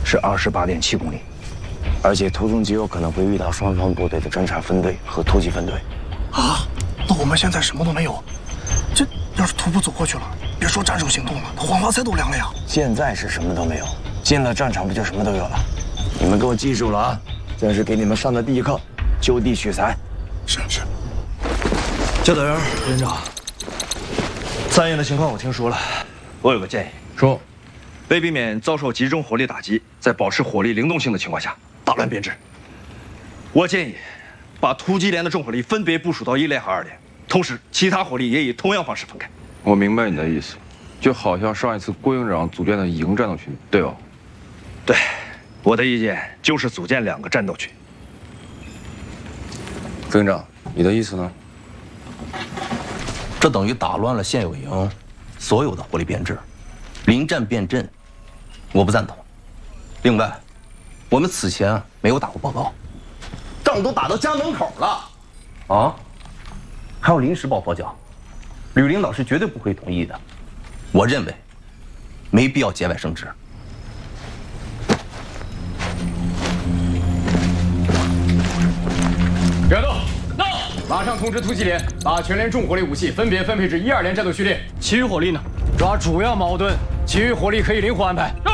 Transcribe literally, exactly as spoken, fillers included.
是二十八点七公里，而且途中极有可能会遇到双方部队的侦察分队和突击分队。 啊，那我们现在什么都没有，这要是徒步走过去了，别说战术行动了，黄花菜都凉了呀。 现在是什么都没有，进了战场不就什么都有了？你们给我记住了啊！这是给你们上的第一课，就地取材。 是是。 教导员、连长，三营的情况我听说了， 我有个建议， 说。 为避免遭受集中火力打击，在保持火力灵动性的情况下打乱编制，我建议把突击连的重火力分别部署到一连和二连，同时其他火力也以同样方式分开。 我明白你的意思，就好像上一次郭营长组建的营战斗群，对吧？ 对，我的意见就是组建两个战斗群。 副营长，你的意思呢？ 这等于打乱了现有营所有的火力编制，临战变阵。 我不赞同。另外，我们此前没有打过报告，仗都打到家门口了，啊，还要临时抱佛脚，吕领导是绝对不会同意的。我认为，没必要节外生枝。 别动！到！马上通知突击连，把全连重火力武器分别分配至一二连战斗序列。 其余火力呢？抓主要矛盾，其余火力可以灵活安排。